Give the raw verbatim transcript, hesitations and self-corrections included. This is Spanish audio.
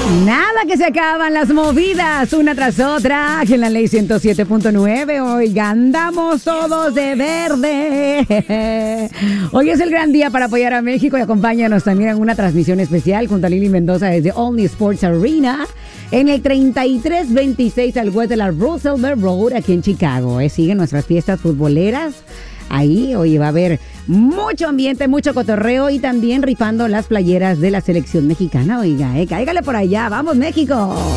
Nada que se acaban las movidas una tras otra, aquí en la ley ciento siete punto nueve. Oiga, andamos todos de verde. Hoy es el gran día para apoyar a México y acompáñanos también en una transmisión especial junto a Lili Mendoza desde Omni Sports Arena en el treinta y tres veintiséis al west de la Roosevelt Road aquí en Chicago. ¿eh? Siguen nuestras fiestas futboleras. Ahí, hoy va a haber mucho ambiente, mucho cotorreo y también rifando las playeras de la selección mexicana. Oiga, eh, cáigale por allá. ¡Vamos, México!